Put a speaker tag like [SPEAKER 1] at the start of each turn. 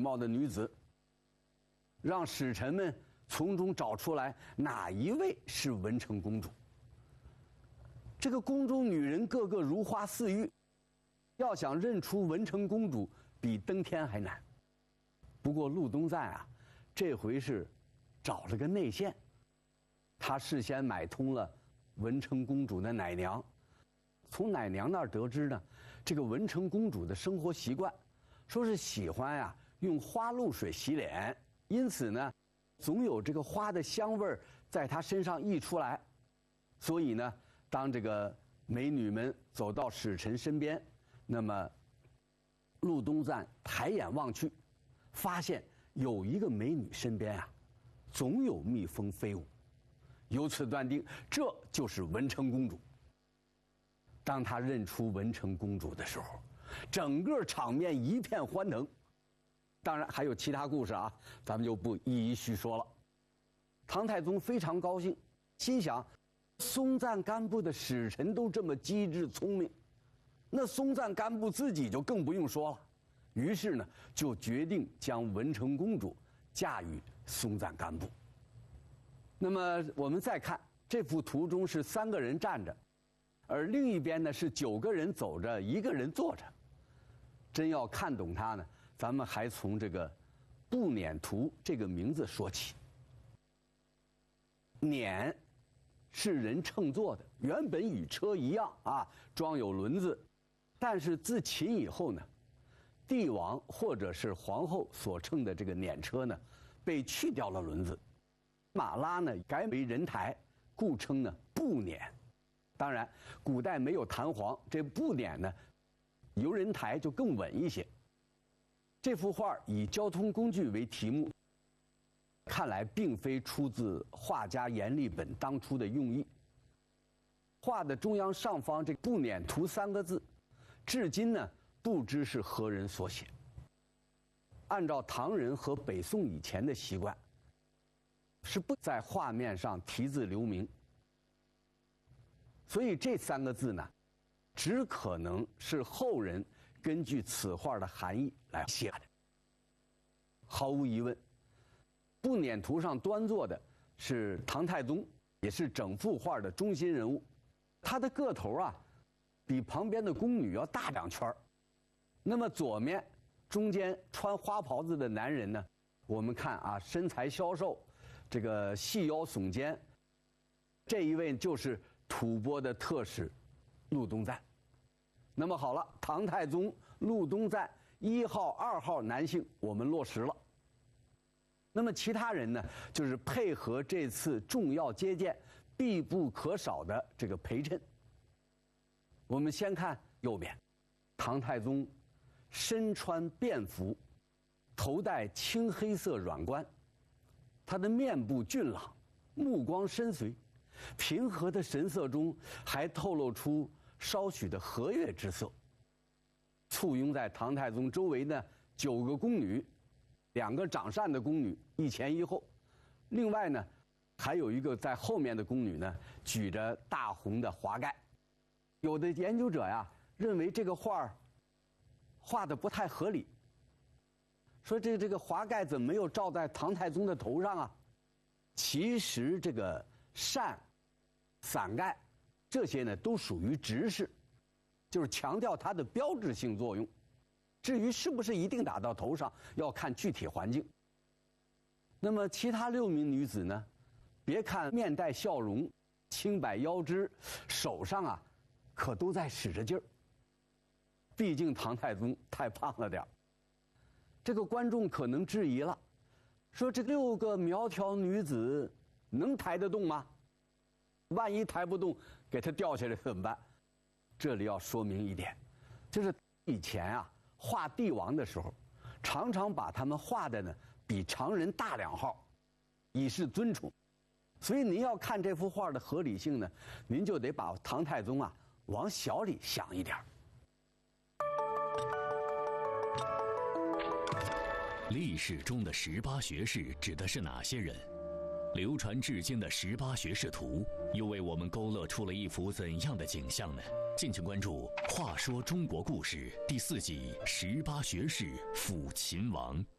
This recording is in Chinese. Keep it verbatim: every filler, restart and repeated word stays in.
[SPEAKER 1] 貌的女子，让使臣们从中找出来哪一位是文成公主。这个宫中女人个个如花似玉，要想认出文成公主，比登天还难。不过陆东赞啊，这回是找了个内线，他事先买通了文成公主的奶娘，从奶娘那儿得知呢，这个文成公主的生活习惯，说是喜欢呀、啊、用花露水洗脸，因此呢，总有这个花的香味儿在她身上溢出来。所以呢，当这个美女们走到使臣身边，那么陆东赞抬眼望去，发现有一个美女身边啊，总有蜜蜂飞舞，由此断定这就是文成公主。当他认出文成公主的时候，整个场面一片欢腾。当然还有其他故事啊，咱们就不一一叙说了。唐太宗非常高兴，心想松赞干布的使臣都这么机智聪明，那松赞干布自己就更不用说了。于是呢，就决定将文成公主嫁与松赞干布。那么我们再看这幅图中是三个人站着，而另一边呢是九个人走着，一个人坐着。真要看懂它呢，咱们还从这个步辇图这个名字说起。辇是人乘坐的，原本与车一样啊，装有轮子，但是自秦以后呢，帝王或者是皇后所乘的这个辇车呢，被去掉了轮子，马拉呢改为人抬，故称呢步辇。当然，古代没有弹簧，这步辇呢由人抬就更稳一些。这幅画以交通工具为题目，看来并非出自画家阎立本当初的用意。画的中央上方这步辇图三个字，至今呢不知是何人所写。按照唐人和北宋以前的习惯，是不在画面上题字留名，所以这三个字呢，只可能是后人根据此画的含义来写的。毫无疑问，步辇图上端坐的是唐太宗，也是整幅画的中心人物。他的个头啊，比旁边的宫女要大两圈儿。那么左面中间穿花袍子的男人呢，我们看啊，身材消瘦，这个细腰耸肩，这一位就是吐蕃的特使陆东赞。那么好了，唐太宗陆东赞一号、二号男性我们落实了。那么其他人呢，就是配合这次重要接见必不可少的这个陪衬。我们先看右边，唐太宗身穿便服，头戴青黑色软冠，他的面部俊朗，目光深邃，平和的神色中还透露出稍许的和悦之色。簇拥在唐太宗周围的九个宫女，两个掌扇的宫女一前一后，另外呢还有一个在后面的宫女呢举着大红的华盖。有的研究者呀认为这个画画的不太合理，说这这个华盖怎么没有罩在唐太宗的头上啊？其实这个扇、伞盖这些呢都属于执事，就是强调它的标志性作用。至于是不是一定打到头上，要看具体环境。那么其他六名女子呢，别看面带笑容，轻摆腰肢，手上啊可都在使着劲儿。毕竟唐太宗太胖了点儿。这个观众可能质疑了，说这六个苗条女子能抬得动吗？万一抬不动，给她掉下来怎么办？这里要说明一点，就是以前啊画帝王的时候，常常把他们画的呢比常人大两号，以示尊崇。所以您要看这幅画的合理性呢，您就得把唐太宗啊往小里想一点。
[SPEAKER 2] 历史中的十八学士指的是哪些人？流传至今的十八学士图又为我们勾勒出了一幅怎样的景象呢？敬请关注《话说中国故事》第四集《十八学士抚秦王》。